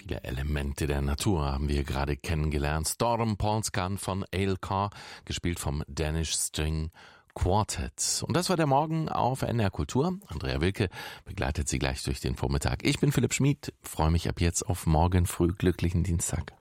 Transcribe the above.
Ja, Elemente der Natur haben wir gerade kennengelernt. Storm Polskan von Ailcar, gespielt vom Danish String Quartet. Und das war der Morgen auf NR Kultur. Andrea Wilke begleitet Sie gleich durch den Vormittag. Ich bin Philipp Schmid, freue mich ab jetzt auf morgen früh. Glücklichen Dienstag.